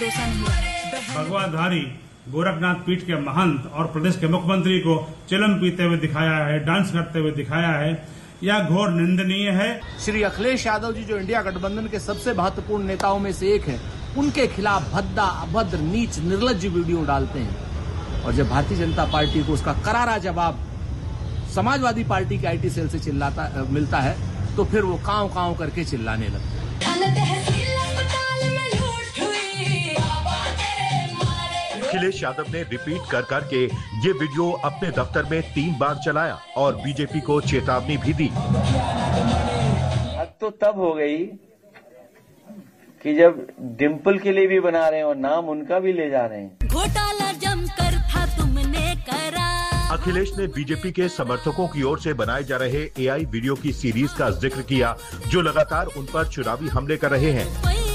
भरोसा नहीं रहा। भगवाधारी गोरखनाथ पीठ के महंत और प्रदेश के मुख्यमंत्री को चिलम पीते हुए दिखाया है, डांस करते हुए दिखाया है, यह घोर निंदनीय है। श्री अखिलेश यादव जी जो इंडिया गठबंधन के सबसे महत्वपूर्ण नेताओं में से एक हैं, उनके खिलाफ भद्दा, अभद्र, नीच, निर्लज्ज वीडियो डालते हैं और जब भारतीय जनता पार्टी को उसका करारा जवाब समाजवादी पार्टी के आईटी सेल से मिलता है तो फिर वो कांव कांव करके चिल्लाने लगते हैं। अखिलेश यादव ने रिपीट कर करके ये वीडियो अपने दफ्तर में 3 बार चलाया और बीजेपी को चेतावनी भी दी। हद तो तब हो गई कि जब डिम्पल के लिए भी बना रहे हैं और नाम उनका भी ले जा रहे हैं। घोटाला जमकर था तुमने करा। अखिलेश ने बीजेपी के समर्थकों की ओर से बनाए जा रहे एआई वीडियो की सीरीज का जिक्र किया जो लगातार उन पर चुनावी हमले कर रहे हैं।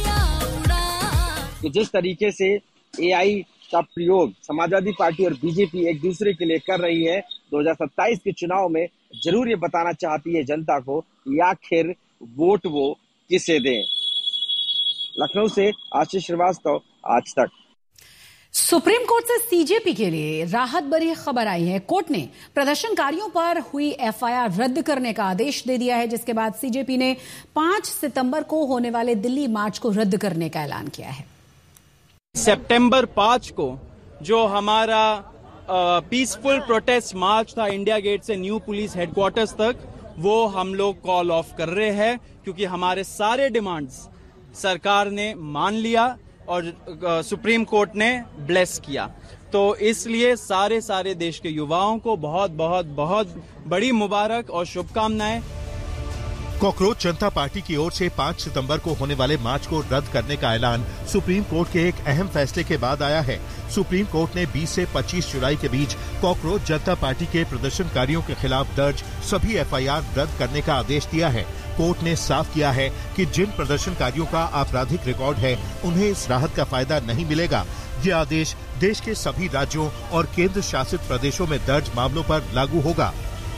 तो जिस तरीके से एआई का प्रयोग समाजवादी पार्टी और बीजेपी एक दूसरे के लिए कर रही है, 2027 के चुनाव में जरूर ये बताना चाहती है जनता को कि आखिर वोट वो किसे दें। लखनऊ से आशीष श्रीवास्तव, आज तक। सुप्रीम कोर्ट से सीजेपी के लिए राहत भरी खबर आई है। कोर्ट ने प्रदर्शनकारियों पर हुई एफआईआर रद्द करने का आदेश दे दिया है, जिसके बाद सीजेपी ने 5 सितंबर को होने वाले दिल्ली मार्च को रद्द करने का ऐलान किया है। सितंबर 5 को जो हमारा पीसफुल प्रोटेस्ट मार्च था इंडिया गेट से न्यू पुलिस हेडक्वार्टर्स तक, वो हम लोग कॉल ऑफ कर रहे हैं क्योंकि हमारे सारे डिमांड्स सरकार ने मान लिया और सुप्रीम कोर्ट ने ब्लेस किया। तो इसलिए सारे देश के युवाओं को बहुत बहुत बहुत बड़ी मुबारक और शुभकामनाएं। कॉकरोच जनता पार्टी की ओर से 5 सितंबर को होने वाले मार्च को रद्द करने का ऐलान सुप्रीम कोर्ट के एक अहम फैसले के बाद आया है। सुप्रीम कोर्ट ने 20 से 25 जुलाई के बीच कॉकरोच जनता पार्टी के प्रदर्शनकारियों के खिलाफ दर्ज सभी एफआईआर रद्द करने का आदेश दिया है। कोर्ट ने साफ किया है कि जिन प्रदर्शनकारियों का आपराधिक रिकॉर्ड है उन्हें इस राहत का फायदा नहीं मिलेगा। ये आदेश देश के सभी राज्यों और केंद्र शासित प्रदेशों में दर्ज मामलों पर लागू होगा।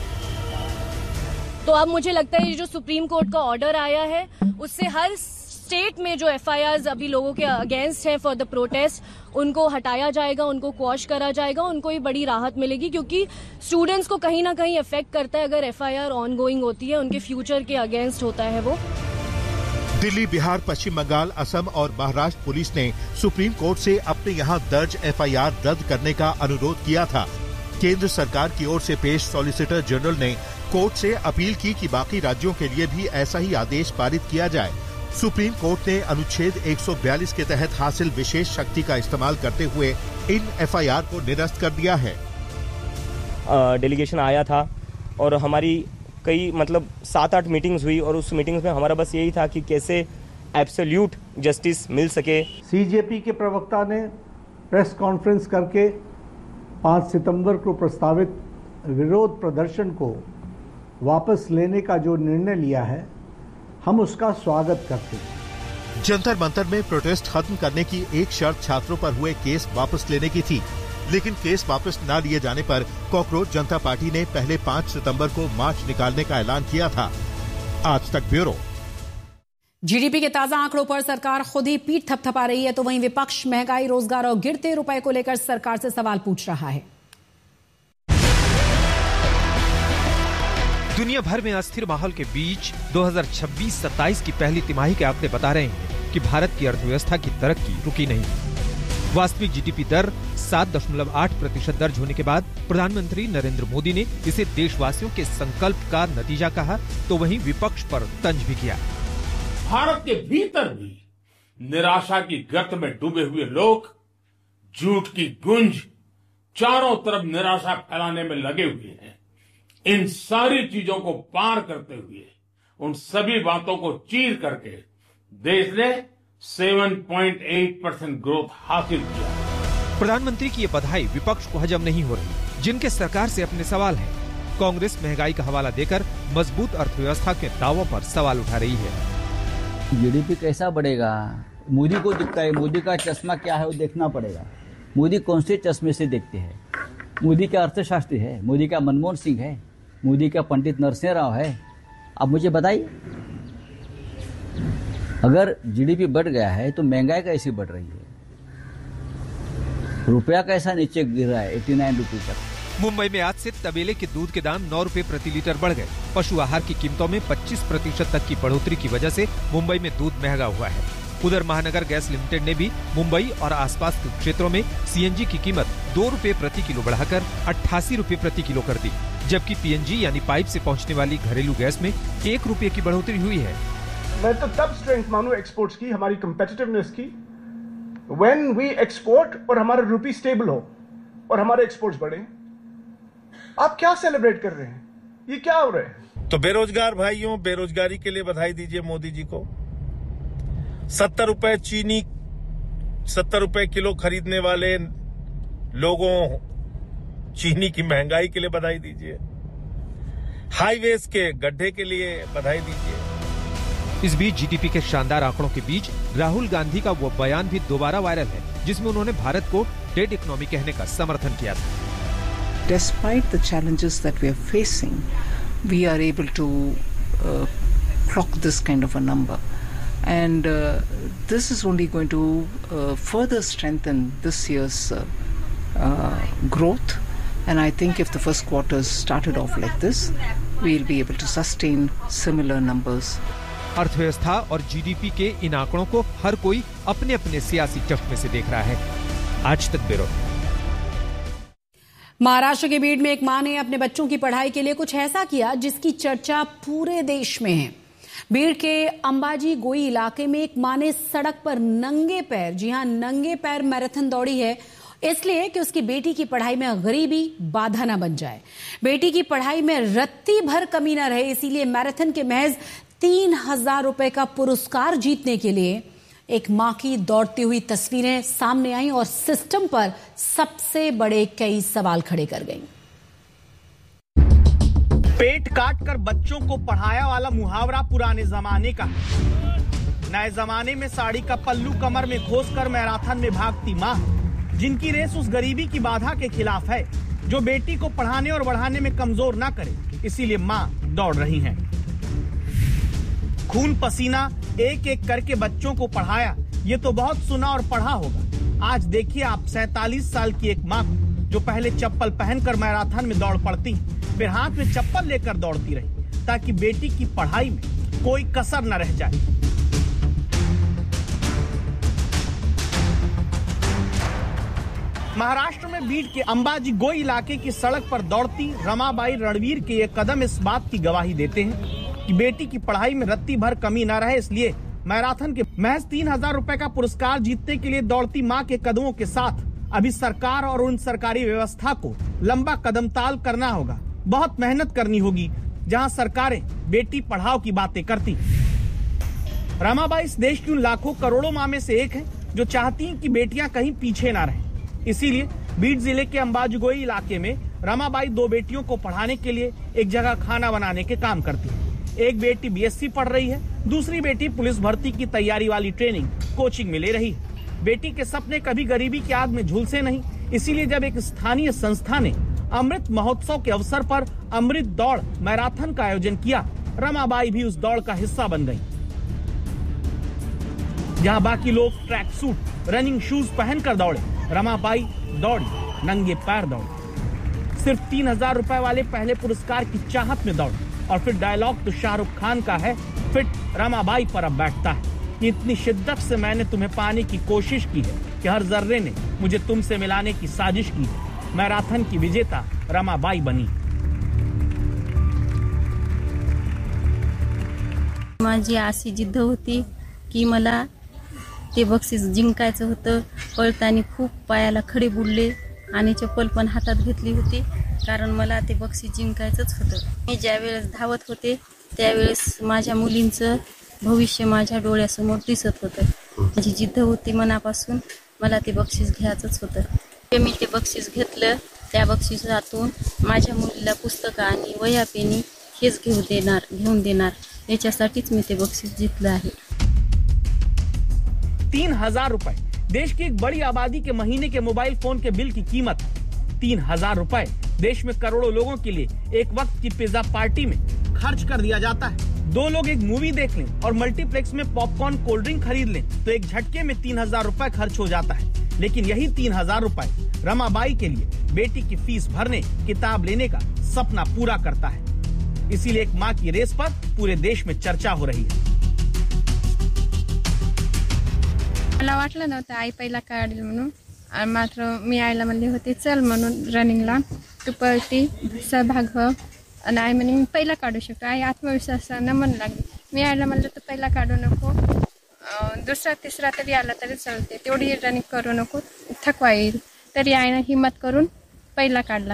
तो अब मुझे लगता है ये जो सुप्रीम कोर्ट का ऑर्डर आया है उससे हर स्टेट में जो एफआईआर्स अभी लोगों के अगेंस्ट है फॉर द प्रोटेस्ट, उनको हटाया जाएगा, उनको क्वॉश करा जाएगा, उनको ये बड़ी राहत मिलेगी क्योंकि स्टूडेंट्स को कहीं ना कहीं इफेक्ट करता है अगर एफआईआर ऑनगोइंग होती है, उनके फ्यूचर के अगेंस्ट होता है वो। दिल्ली, बिहार, पश्चिम बंगाल, असम और महाराष्ट्र पुलिस ने सुप्रीम कोर्ट से अपने यहाँ दर्ज एफआईआर रद्द करने का अनुरोध किया था। केंद्र सरकार की ओर से पेश सॉलिसिटर जनरल ने कोर्ट से अपील की कि बाकी राज्यों के लिए भी ऐसा ही आदेश पारित किया जाए। सुप्रीम कोर्ट ने अनुच्छेद 142 के तहत हासिल विशेष शक्ति का इस्तेमाल करते हुए इन एफआईआर को निरस्त कर दिया है। डेलीगेशन आया था और हमारी कई 7-8 मीटिंग्स हुई और उस मीटिंग्स में हमारा बस यही था कि कैसे एब्सोल्यूट जस्टिस मिल सके। सीजेपी के प्रवक्ता ने प्रेस कॉन्फ्रेंस करके 5 सितंबर को प्रस्तावित विरोध प्रदर्शन को वापस लेने का जो निर्णय लिया है, हम उसका स्वागत करते हैं। जंतर मंतर में प्रोटेस्ट खत्म करने की एक शर्त छात्रों पर हुए केस वापस लेने की थी, लेकिन केस वापस न लिए जाने पर कॉकरोच जनता पार्टी ने पहले 5 सितंबर को मार्च निकालने का ऐलान किया था। आज तक ब्यूरो। जीडीपी के ताजा आंकड़ों पर सरकार खुद ही पीठ थपथपा रही है, तो वहीं विपक्ष महंगाई, रोजगार और गिरते रुपए को लेकर सरकार से सवाल पूछ रहा है। दुनिया भर में अस्थिर माहौल के बीच 2026-27 की पहली तिमाही के आंकड़े बता रहे हैं कि भारत की अर्थव्यवस्था की तरक्की रुकी नहीं। वास्तविक जीडीपी दर 7.8% दर्ज होने के बाद प्रधानमंत्री नरेंद्र मोदी ने इसे देशवासियों के संकल्प का नतीजा कहा, तो वहीं विपक्ष पर तंज भी किया। भारत के भीतर भी निराशा की गर्त में डूबे हुए लोग झूठ की गुंज चारों तरफ निराशा फैलाने में लगे हुए हैं। इन सारी चीजों को पार करते हुए, उन सभी बातों को चीर करके देश ने 7.8% ग्रोथ हासिल किया। प्रधानमंत्री की ये बधाई विपक्ष को हजम नहीं हो रही, जिनके सरकार से अपने सवाल हैं। कांग्रेस महंगाई का हवाला देकर मजबूत अर्थव्यवस्था के दावों पर सवाल उठा रही है। जीडीपी कैसा बढ़ेगा, मोदी को दिखता है, मोदी का चश्मा क्या है वो देखना पड़ेगा। मोदी कौन से चश्मे से देखते हैं? मोदी क्या अर्थशास्त्री है? मोदी क्या मनमोहन सिंह है? मोदी क्या पंडित नरसिंह राव है? आप मुझे बताइए। अगर जीडीपी बढ़ गया है तो महंगाई कैसी बढ़ रही है? रुपया कैसा नीचे गिरा है 89 रुपये तक। मुंबई में आज से तबेले के दूध के दाम 9 रुपए प्रति लीटर बढ़ गए। पशु आहार की कीमतों में 25% तक की बढ़ोतरी की वजह से मुंबई में दूध महंगा हुआ है। उधर महानगर गैस लिमिटेड ने भी मुंबई और आसपास के क्षेत्रों में सीएनजी की कीमत 2 रुपए प्रति किलो बढ़ाकर 88 रुपए प्रति किलो कर दी, जबकि पीएनजी यानी पाइप से पहुंचने वाली घरेलू गैस में 1 रुपए की बढ़ोतरी हुई है। मैं तो तब स्ट्रेंथ मानूं एक्सपोर्ट्स की, हमारी कंपेटिटिवनेस की, व्हेन वी एक्सपोर्ट और हमारा रुपी स्टेबल हो और हमारे एक्सपोर्ट्स बढ़े। आप क्या सेलिब्रेट कर रहे हैं? ये क्या हो रहा है? तो बेरोजगार भाइयों, बेरोजगारी के लिए बधाई दीजिए मोदी जी को। 70 रुपए चीनी 70 रुपए किलो खरीदने वाले लोगों चीनी की महंगाई के लिए बधाई दीजिए। हाईवेज के गड्ढे के लिए बधाई दीजिए। इस बीच जीडीपी के शानदार आंकड़ों के बीच राहुल गांधी का वो बयान भी दोबारा वायरल है, जिसमें उन्होंने भारत को डेड इकोनॉमी कहने का समर्थन किया था। Despite the challenges that we are facing, we are able to clock this kind of a number. And this is only going to further strengthen this year's growth. And I think if the first quarter started off like this, we'll be able to sustain similar numbers. अर्थव्यवस्था और GDP के इन आंकड़ों को हर कोई अपने अपने सियासी चश्मे से देख रहा है। आज तक ब्यूरो। महाराष्ट्र के बीड में एक मां ने अपने बच्चों की पढ़ाई के लिए कुछ ऐसा किया जिसकी चर्चा पूरे देश में है। बीड के अंबाजी गोई इलाके में एक मां ने सड़क पर नंगे पैर, जी हां नंगे पैर मैराथन दौड़ी है, इसलिए कि उसकी बेटी की पढ़ाई में गरीबी बाधा न बन जाए। बेटी की पढ़ाई में रत्ती भर कमी न रहे, इसीलिए मैराथन के महज 3000 रुपए का पुरस्कार जीतने के लिए एक मां की दौड़ती हुई तस्वीरें सामने आई और सिस्टम पर सबसे बड़े कई सवाल खड़े कर गईं। पेट काट कर बच्चों को पढ़ाया वाला मुहावरा पुराने जमाने का। नए जमाने में साड़ी का पल्लू कमर में खोसकर मैराथन में भागती मां, जिनकी रेस उस गरीबी की बाधा के खिलाफ है जो बेटी को पढ़ाने और बढ़ाने में कमजोर ना करे, इसीलिए मां दौड़ रही हैं। खून पसीना एक एक करके बच्चों को पढ़ाया, ये तो बहुत सुना और पढ़ा होगा। आज देखिए आप 47 साल की एक मां जो पहले चप्पल पहनकर मैराथन में दौड़ पड़ती, फिर हाथ में चप्पल लेकर दौड़ती रही ताकि बेटी की पढ़ाई में कोई कसर न रह जाए। महाराष्ट्र में बीड के अंबाजी गोई इलाके की सड़क पर दौड़ती रमाबाई रणवीर के ये कदम इस बात की गवाही देते हैं कि बेटी की पढ़ाई में रत्ती भर कमी न रहे, इसलिए मैराथन के महज 3000 रुपए का पुरस्कार जीतने के लिए दौड़ती मां के कदमों के साथ अभी सरकार और उन सरकारी व्यवस्था को लंबा कदमताल करना होगा। बहुत मेहनत करनी होगी जहां सरकारें बेटी पढ़ाओ की बातें करती। रमाबाई इस देश की उन लाखों करोड़ों मां में से एक है जो चाहती हैं कि बेटियां कहीं पीछे ना रहें। इसीलिए बीड जिले के अंबाजगोई इलाके में रमाबाई 2 बेटियों को पढ़ाने के लिए एक जगह खाना बनाने के काम करती है। एक बेटी बीएससी पढ़ रही है, दूसरी बेटी पुलिस भर्ती की तैयारी वाली ट्रेनिंग कोचिंग में ले रही है। बेटी के सपने कभी गरीबी की आग में झुलसे नहीं, इसीलिए जब एक स्थानीय संस्था ने अमृत महोत्सव के अवसर पर अमृत दौड़ मैराथन का आयोजन किया, रमाबाई भी उस दौड़ का हिस्सा बन गई। जहां बाकी लोग ट्रैक सूट, रनिंग शूज पहनकर दौड़े, रमाबाई दौड़ी नंगे पैर दौड़ी। सिर्फ 3000 रुपए वाले पहले पुरस्कार की चाहत में दौड़ी और फिर डायलॉग तो शाहरुख खान का है, फिट रमाबाई पर अब बैठता है। इतनी शिद्दत से मैंने तुम्हें पाने की कोशिश की है कि हर जर्रे ने मुझे तुमसे मिलाने की साजिश की है। मैराथन की विजेता रमाबाई बनी। माझी अशी जिद्द होती की मला ते बक्षीस जिंकायचं होतं। पळताना खूप पायाला खडे बुडले आणि चप्पल पण हातात घेतली होती, कारण मला ते बक्षीस जिंकायचंच होतं। मी ज्यावेळेस धावत होते त्यावेळेस माझ्या मुलींचं भविष्य माझ्या डोळ्यासमोर दिसत होतं। माझी जिद्द होती मनापासून, मला ते बक्षीस घ्यायचंच होतं। मी ते बक्षीस घेतलं, त्या बक्षिसातून माझ्या मुलीला पुस्तकं आणि वह्या पेनी हेच घेऊन देणार याच्यासाठीच मी ते बक्षीस जिंकलं आहे। 3000 रुपए देश की एक बड़ी आबादी के महीने के मोबाइल फोन के बिल की कीमत। 3000 रुपए देश में करोड़ों लोगों के लिए एक वक्त की पिज्जा पार्टी में खर्च कर दिया जाता है। 2 लोग एक मूवी देख लें और मल्टीप्लेक्स में पॉपकॉर्न कोल्ड ड्रिंक खरीद लें तो एक झटके में 3000 रुपए खर्च हो जाता है। लेकिन यही 3000 रुपए रमाबाई के लिए बेटी की फीस भरने, किताब लेने का सपना पूरा करता है। इसीलिए एक मां की रेस पर पूरे देश में चर्चा हो रही है। मला वाटलं नव्हतं आई पहिला काढेल म्हणून, मात्र मी आईला म्हणले होते चल म्हणून रनिंगला, तू पळती सहभाग हो, आणि आई म्हणे मी पहिला काढू शकतो. आई आत्मविश्वासानं म्हणू लागली. मी आईला म्हणलं तू पहिला काढू नको, दुसरा तिसरा तरी आला तरी चालते, तेवढी रनिंग करू नको, थकवा येईल. तरी आईने हिम्मत करून पहिला काढला.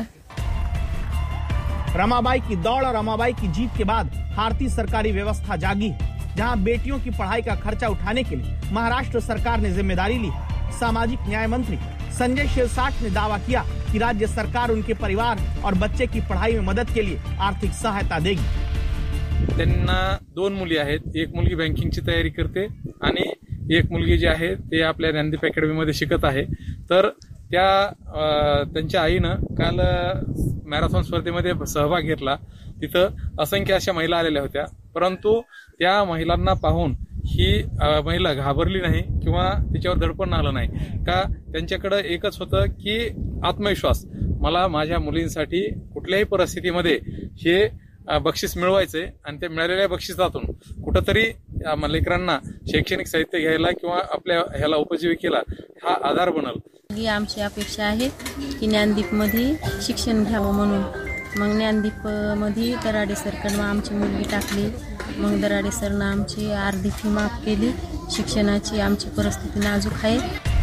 रमाबाई की दौड़ और रमाबाई की जीत के बाद भारतीय सरकारी व्यवस्था जागी है, जहां बेटियों की पढ़ाई का खर्चा उठाने के लिए महाराष्ट्र सरकार ने जिम्मेदारी ली। सामाजिक न्याय मंत्री संजय शिरसाट ने दावा किया कि राज्य सरकार उनके परिवार और बच्चे की पढ़ाई में मदद के लिए आर्थिक सहायता देगी। त्यांना 2 मुली आहेत, एक मुलगी बँकिंगची तयारी करते आणि एक मुलगी जी आहे ते आपल्या ज्ञानदीप अकॅडमी मध्ये शिकत आहे. तर त्यांच्या आईनं काल मॅरेथॉन स्पर्धेमध्ये सहभाग घेतला. तिथं असंख्य अशा महिला आलेल्या होत्या, परंतु त्या महिलांना पाहून ही महिला घाबरली नाही किंवा तिच्यावर दडपण आलं नाही. का त्यांच्याकडे एकच होतं की आत्मविश्वास, मला माझ्या मुलींसाठी कुठल्याही परिस्थितीमध्ये हे बक्षीस मिळवायचंय आणि ते मिळालेल्या बक्षिसातून कुठंतरी लेकरांना शैक्षणिक साहित्य घ्यायला किंवा आपल्या ह्याला उपजीविकेला हा आधार बनल. ही आमची अपेक्षा आहे की ज्ञानदीपमध्ये शिक्षण घ्यावं म्हणून. मग ज्ञानदीपमध्ये दराडे सरकडनं आमची मुलगी टाकली. मग दराडे सरनं आमची अर्धी फी माफ केली. शिक्षणाची आमची परिस्थिती नाजूक आहे.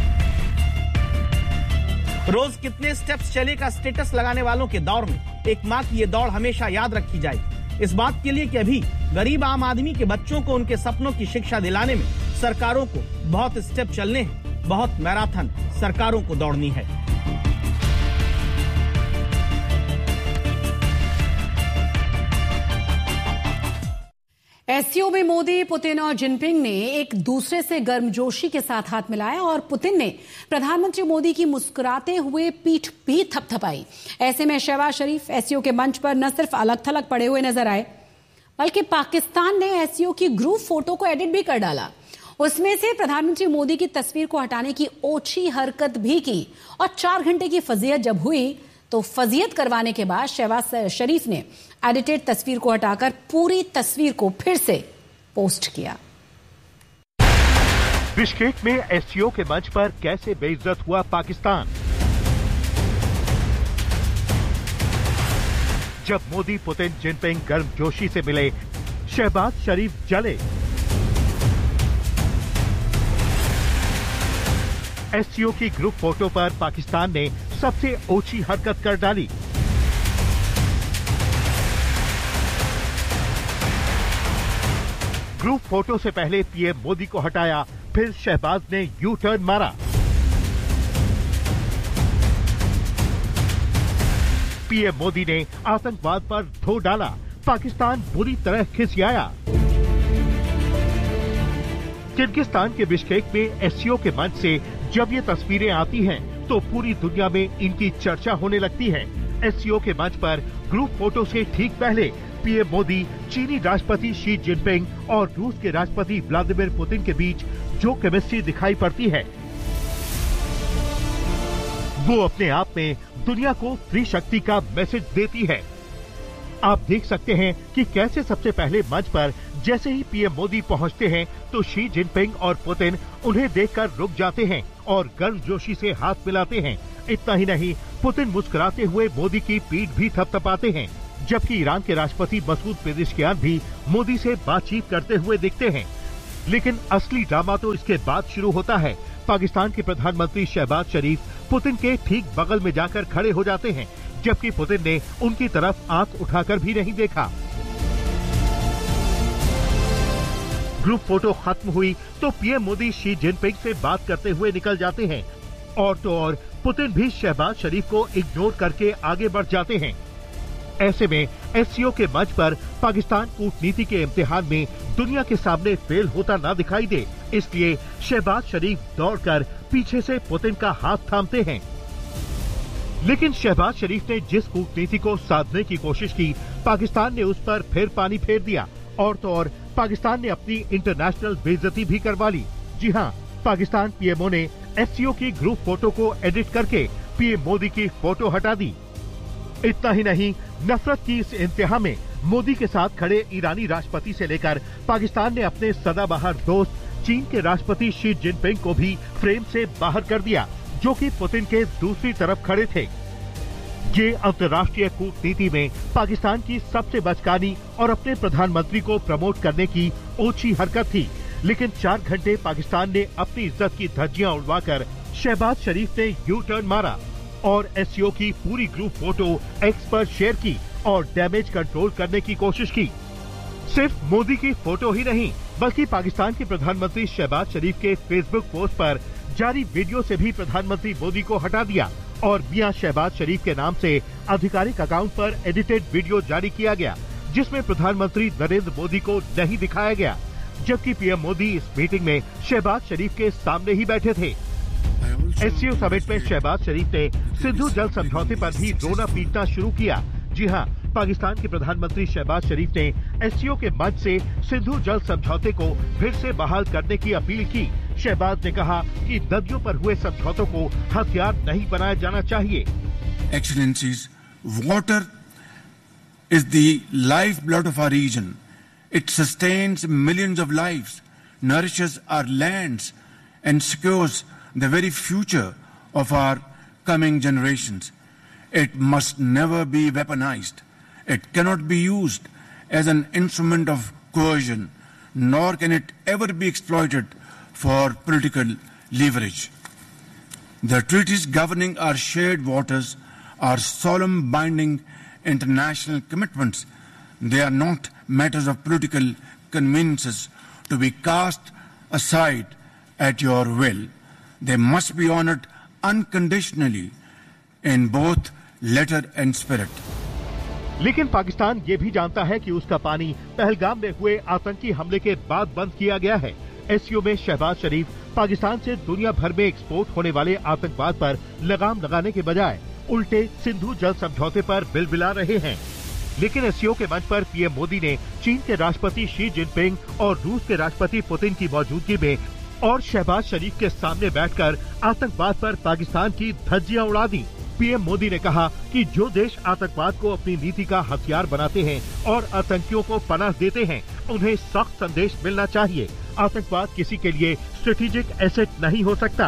रोज कितने स्टेप्स चले का स्टेटस लगाने वालों के दौर में एक माँ की ये दौड़ हमेशा याद रखी जाएगी, इस बात के लिए कि अभी गरीब आम आदमी के बच्चों को उनके सपनों की शिक्षा दिलाने में सरकारों को बहुत स्टेप चलने हैं, बहुत मैराथन सरकारों को दौड़नी है। एससीओ में मोदी, पुतिन और जिनपिंग ने एक दूसरे से गर्मजोशी के साथ हाथ मिलाया और पुतिन ने प्रधानमंत्री मोदी की मुस्कुराते हुए पीठ भी थपथपाई। ऐसे में शहबाज शरीफ एससीओ के मंच पर न सिर्फ अलग थलग पड़े हुए नजर आए, बल्कि पाकिस्तान ने एससीओ की ग्रुप फोटो को एडिट भी कर डाला। उसमें से प्रधानमंत्री मोदी की तस्वीर को हटाने की ओछी हरकत भी की और 4 घंटे की फजीयत जब हुई तो फजीयत करवाने के बाद शहबाज शरीफ ने एडिटेड तस्वीर को हटाकर पूरी तस्वीर को फिर से पोस्ट किया। बिश्केक में एससीओ के मंच पर कैसे बेइज्जत हुआ पाकिस्तान। जब मोदी, पुतिन, जिनपिंग गर्मजोशी से मिले, शहबाज शरीफ जले। एससीओ की ग्रुप फोटो पर पाकिस्तान ने सबसे ओछी हरकत कर डाली। ग्रुप फोटो से पहले पीएम मोदी को हटाया, फिर शहबाज ने यू टर्न मारा। पीएम मोदी ने आतंकवाद पर धो डाला, पाकिस्तान बुरी तरह खिसियाया। किर्गिस्तान के बिश्केक में एससीओ के मंच से जब ये तस्वीरें आती हैं तो पूरी दुनिया में इनकी चर्चा होने लगती है। एससीओ के मंच पर ग्रुप फोटो से ठीक पहले पीएम मोदी, चीनी राष्ट्रपति शी जिनपिंग और रूस के राष्ट्रपति व्लादिमीर पुतिन के बीच जो केमिस्ट्री दिखाई पड़ती है वो अपने आप में दुनिया को स्त्री शक्ति का मैसेज देती है। आप देख सकते हैं कि कैसे सबसे पहले मंच पर जैसे ही पीएम मोदी पहुंचते हैं तो शी जिनपिंग और पुतिन उन्हें देखकर रुक जाते हैं और गर्मजोशी से हाथ मिलाते हैं। इतना ही नहीं, पुतिन मुस्कुराते हुए मोदी की पीठ भी थपथपाते हैं, जबकि ईरान के राष्ट्रपति मसूद पेजेश्कियान भी मोदी से बातचीत करते हुए दिखते हैं। लेकिन असली ड्रामा तो इसके बाद शुरू होता है। पाकिस्तान के प्रधानमंत्री शहबाज शरीफ पुतिन के ठीक बगल में जाकर खड़े हो जाते हैं, जबकि पुतिन ने उनकी तरफ आंख उठाकर भी नहीं देखा। ग्रुप फोटो खत्म हुई तो पीएम मोदी शी जिनपिंग से बात करते हुए निकल जाते हैं और तो और पुतिन भी शहबाज शरीफ को इग्नोर करके आगे बढ़ जाते हैं। ऐसे में एससीओ के मंच पर पाकिस्तान कूटनीति के इम्तिहान में दुनिया के सामने फेल होता ना दिखाई दे, इसलिए शहबाज शरीफ दौड़कर पीछे से पुतिन का हाथ थामते हैं। लेकिन शहबाज शरीफ ने जिस कूटनीति को साधने की कोशिश की, पाकिस्तान ने उस पर फिर पानी फेर दिया और तो और पाकिस्तान ने अपनी इंटरनेशनल बेइज्जती भी करवा ली। जी हाँ, पाकिस्तान पीएमओ ने एससीओ की ग्रुप फोटो को एडिट करके पीएम मोदी की फोटो हटा दी। इतना ही नहीं, नफरत की इस इंतहा में मोदी के साथ खड़े ईरानी राष्ट्रपति से लेकर पाकिस्तान ने अपने सदाबहार दोस्त चीन के राष्ट्रपति शी जिनपिंग को भी फ्रेम से बाहर कर दिया, जो कि पुतिन के दूसरी तरफ खड़े थे। ये अंतर्राष्ट्रीय कूटनीति में पाकिस्तान की सबसे बचकानी और अपने प्रधानमंत्री को प्रमोट करने की ओछी हरकत थी। लेकिन 4 घंटे पाकिस्तान ने अपनी इज्जत की धज्जियां उड़वाकर शहबाज शरीफ ने यू टर्न मारा और एससीओ की पूरी ग्रुप फोटो एक्स पर शेयर की और डैमेज कंट्रोल करने की कोशिश की। सिर्फ मोदी की फोटो ही नहीं, बल्कि पाकिस्तान के प्रधानमंत्री शहबाज शरीफ के फेसबुक पोस्ट पर जारी वीडियो से भी प्रधानमंत्री मोदी को हटा दिया और मियां शहबाज शरीफ के नाम से आधिकारिक अकाउंट पर एडिटेड वीडियो जारी किया गया, जिसमें प्रधानमंत्री नरेंद्र मोदी को नहीं दिखाया गया, जबकि पीएम मोदी इस मीटिंग में शहबाज शरीफ के सामने ही बैठे थे। एससीओ समिट में शहबाज शरीफ ने सिंधु जल समझौते पर भी रोना पीटना शुरू किया। जी हां, पाकिस्तान के प्रधानमंत्री शहबाज शरीफ ने एससीओ के मंच से सिंधु जल समझौते को फिर से बहाल करने की अपील की। शहबाज ने कहा कि नदियों पर हुए समझौतों को हथियार नहीं बनाया जाना चाहिए। Excellencies, water is the lifeblood of our region. It sustains millions of lives, nourishes our lands, and secures the very future of our coming generations. It must never be weaponized. It cannot be used as an instrument of coercion, nor can it ever be exploited for political leverage. The treaties governing our shared waters are solemn, binding international commitments. They are not matters of political conveniences to be cast aside at your will. They must be honored unconditionally in both letter and spirit. लेकिन पाकिस्तान ये भी जानता है कि उसका पानी पहलगाम में हुए आतंकी हमले के बाद बंद किया गया है। एससीओ में शहबाज शरीफ पाकिस्तान से दुनिया भर में एक्सपोर्ट होने वाले आतंकवाद पर लगाम लगाने के बजाय उल्टे सिंधु जल समझौते पर बिलबिला रहे हैं। लेकिन एससीओ के मंच पर पीएम मोदी ने चीन के राष्ट्रपति शी जिनपिंग और रूस के राष्ट्रपति पुतिन की मौजूदगी में और शहबाज शरीफ के सामने बैठकर आतंकवाद पर पाकिस्तान की धज्जियां उड़ा दी। पीएम मोदी ने कहा कि जो देश आतंकवाद को अपनी नीति का हथियार बनाते हैं और आतंकियों को पनाह देते हैं, उन्हें सख्त संदेश मिलना चाहिए। आतंकवाद किसी के लिए स्ट्रेटेजिक एसेट नहीं हो सकता।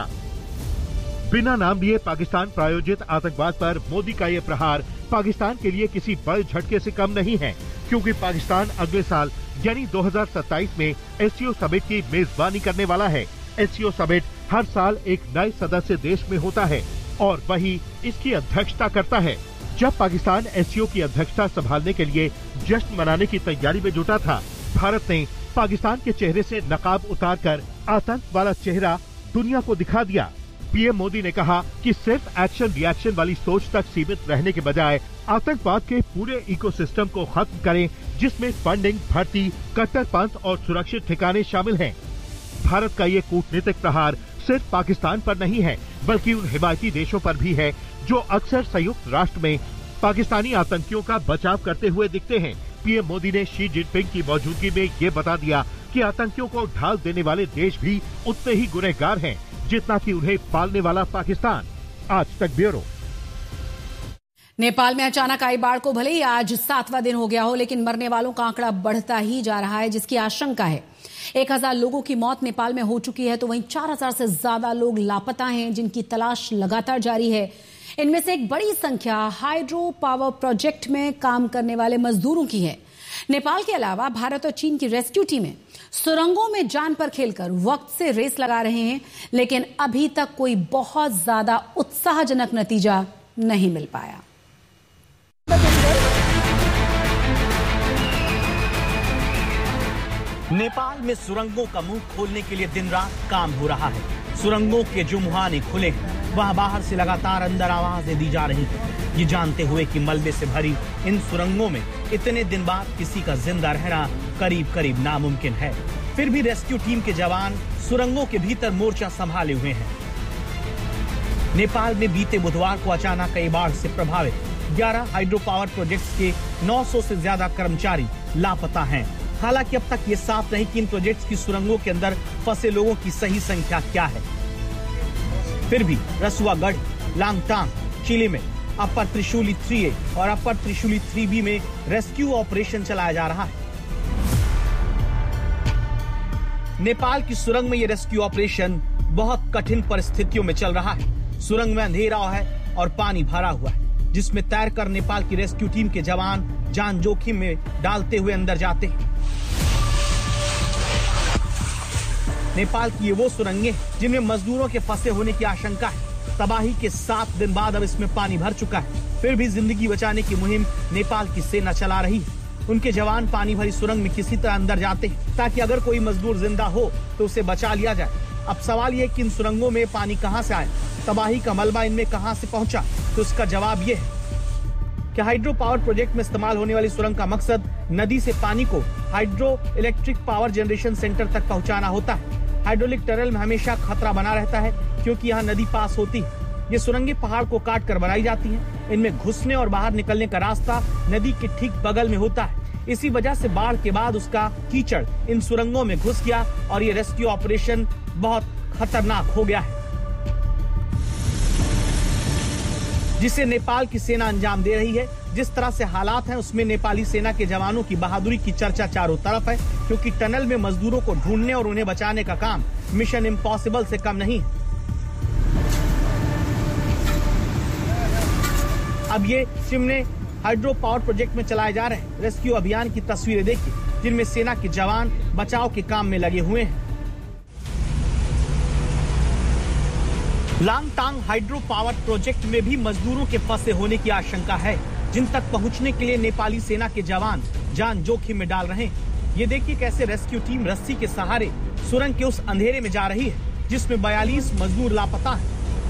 बिना नाम लिए पाकिस्तान प्रायोजित आतंकवाद पर मोदी का ये प्रहार पाकिस्तान के लिए किसी बड़े झटके से कम नहीं है, क्योंकि पाकिस्तान अगले साल यानी 2027 में एससीओ समिट की मेजबानी करने वाला है। एससीओ समिट हर साल एक नए सदस्य देश में होता है और वही इसकी अध्यक्षता करता है। जब पाकिस्तान एससीओ की अध्यक्षता संभालने के लिए जश्न मनाने की तैयारी में जुटा था, भारत ने पाकिस्तान के चेहरे से नकाब उतारकर आतंक वाला चेहरा दुनिया को दिखा दिया। पीएम मोदी ने कहा कि सिर्फ एक्शन रिएक्शन वाली सोच तक सीमित रहने के बजाय आतंकवाद के पूरे इकोसिस्टम को खत्म करें, जिसमें फंडिंग, भर्ती, कट्टरपंथ और सुरक्षित ठिकाने शामिल हैं। भारत का ये कूटनीतिक प्रहार सिर्फ पाकिस्तान पर नहीं है, बल्कि उन हिमायती देशों पर भी है जो अक्सर संयुक्त राष्ट्र में पाकिस्तानी आतंकियों का बचाव करते हुए दिखते हैं। पीएम मोदी ने शी जिनपिंग की मौजूदगी में ये बता दिया कि आतंकियों को ढाल देने वाले देश भी उतने ही गुनहगार हैं जितना कि उन्हें पालने वाला पाकिस्तान। आज तक ब्यूरो। नेपाल में अचानक आई बाढ़ को भले ही आज 7वां दिन हो गया हो, लेकिन मरने वालों का आंकड़ा बढ़ता ही जा रहा है, जिसकी आशंका है। 1000 लोगों की मौत नेपाल में हो चुकी है, तो वहीं 4000 से ज्यादा लोग लापता हैं, जिनकी तलाश लगातार जारी है। इनमें से एक बड़ी संख्या हाइड्रो पावर प्रोजेक्ट में काम करने वाले मजदूरों की है। नेपाल के अलावा भारत और चीन की रेस्क्यू टीमें सुरंगों में जान पर खेलकर वक्त से रेस लगा रहे हैं, लेकिन अभी तक कोई बहुत ज्यादा उत्साहजनक नतीजा नहीं मिल पाया। नेपाल में सुरंगों का मुंह खोलने के लिए दिन रात काम हो रहा है। सुरंगों के जो मुहाने खुले हैं, वहां बाहर से लगातार अंदर आवाजें दी जा रही हैं, ये जानते हुए कि मलबे से भरी इन सुरंगों में इतने दिन बाद किसी का जिंदा रहना करीब करीब नामुमकिन है। फिर भी रेस्क्यू टीम के जवान सुरंगों के भीतर मोर्चा संभाले हुए हैं। नेपाल में बीते बुधवार को अचानक कई बाढ़ से प्रभावित 11 हाइड्रो पावर प्रोजेक्ट्स के 900 से ज्यादा कर्मचारी लापता हैं। हालांकि अब तक ये साफ नहीं कि इन प्रोजेक्ट्स की सुरंगों के अंदर फंसे लोगों की सही संख्या क्या है। फिर भी रसुआगढ़, लांगटांग, चिली में अपर त्रिशूली 3A और अपर त्रिशूली 3B में रेस्क्यू ऑपरेशन चलाया जा रहा है। नेपाल की सुरंग में यह रेस्क्यू ऑपरेशन बहुत कठिन परिस्थितियों में चल रहा है। सुरंग में अंधेरा है और पानी भरा हुआ है, जिसमें तैरकर नेपाल की रेस्क्यू टीम के जवान जान जोखिम में डालते हुए अंदर जाते हैं। नेपाल की ये वो सुरंगें जिनमें मजदूरों के फंसे होने की आशंका है। तबाही के 7 दिन बाद अब इसमें पानी भर चुका है, फिर भी जिंदगी बचाने की मुहिम नेपाल की सेना चला रही है। उनके जवान पानी भरी सुरंग में किसी तरह अंदर जाते हैं ताकि अगर कोई मजदूर जिंदा हो तो उसे बचा लिया जाए। अब सवाल ये कि इन सुरंगों में पानी कहां से आया, तबाही का मलबा इनमें कहां से पहुंचा, तो इसका जवाब ये है कि हाइड्रो पावर प्रोजेक्ट में इस्तेमाल होने वाली सुरंग का मकसद नदी से पानी को hydro electric power generation centre तक पहुंचाना होता है। हाइड्रोलिक टनल में हमेशा खतरा बना रहता है क्योंकि यहाँ नदी पास होती है। ये सुरंगें पहाड़ को काट कर बनाई जाती हैं। इनमें घुसने और बाहर निकलने का रास्ता नदी के ठीक बगल में होता है। इसी वजह से बाढ़ के बाद उसका कीचड़ इन सुरंगों में घुस गया और ये रेस्क्यू ऑपरेशन बहुत खतरनाक हो गया है, जिसे नेपाल की सेना अंजाम दे रही है। जिस तरह से हालात हैं उसमें नेपाली सेना के जवानों की बहादुरी की चर्चा चारों तरफ है, क्योंकि टनल में मजदूरों को ढूंढने और उन्हें बचाने का काम मिशन इम्पॉसिबल से कम नहीं है। अब ये चिमने हाइड्रो पावर प्रोजेक्ट में चलाए जा रहे रेस्क्यू अभियान की तस्वीरें देखिए, जिनमें सेना के जवान बचाव के काम में लगे हुए हैं। लांगटांग हाइड्रो पावर प्रोजेक्ट में भी मजदूरों के फंसे होने की आशंका है, जिन तक पहुंचने के लिए नेपाली सेना के जवान जान जोखिम में डाल रहे हैं। ये देखिए कैसे रेस्क्यू टीम रस्सी के सहारे सुरंग के उस अंधेरे में जा रही है, जिसमें 42 मजदूर लापता हैं।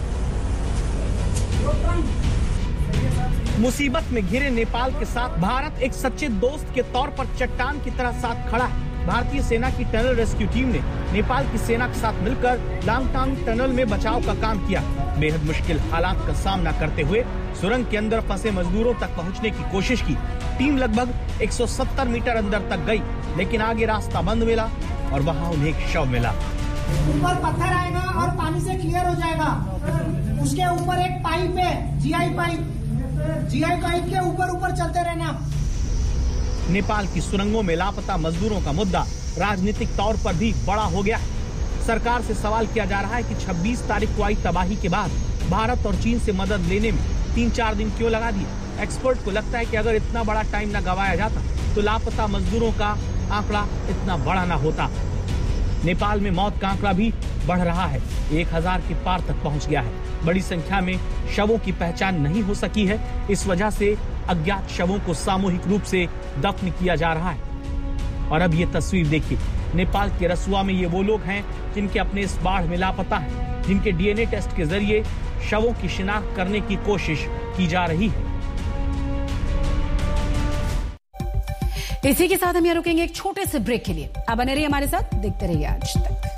मुसीबत में घिरे नेपाल के साथ भारत एक सच्चे दोस्त के तौर पर चट्टान की तरह साथ खड़ा है। भारतीय सेना की टनल रेस्क्यू टीम ने नेपाल की सेना के साथ मिलकर लांगटांग टनल में बचाव का काम किया। बेहद मुश्किल हालात का सामना करते हुए सुरंग के अंदर फंसे मजदूरों तक पहुंचने की कोशिश की। टीम लगभग 170 मीटर अंदर तक गई, लेकिन आगे रास्ता बंद मिला और वहां उन्हें एक शव मिला। ऊपर पत्थर आएगा और पानी से क्लियर हो जाएगा। उसके ऊपर एक पाइप है, जीआई पाइप के ऊपर चलते रहना। नेपाल की सुरंगों में लापता मजदूरों का मुद्दा राजनीतिक तौर पर भी बड़ा हो गया है। सरकार से सवाल किया जा रहा है कि 26 तारीख को आई तबाही के बाद भारत और चीन से मदद लेने में 3-4 दिन क्यों लगा दिए। एक्सपर्ट को लगता है कि अगर इतना बड़ा टाइम न गवाया जाता तो लापता मजदूरों का आंकड़ा इतना बड़ा न होता। नेपाल में मौत का आंकड़ा भी बढ़ रहा है, 1000 के पार तक पहुंच गया है। बड़ी संख्या में शवों की पहचान नहीं हो सकी है। इस वजह से अज्ञात शवों को सामूहिक रूप से दफन किया जा रहा है। और अब ये तस्वीर देखिए, नेपाल के रसुआ में ये वो लोग हैं जिनके अपने इस बाढ़ में लापता हैं, जिनके डीएनए टेस्ट के जरिए शवों की शिनाख्त करने की कोशिश की जा रही है। इसी के साथ हम यहाँ रुकेंगे एक छोटे से ब्रेक के लिए। आप बने रहिए हमारे साथ, देखते रहिए आज तक।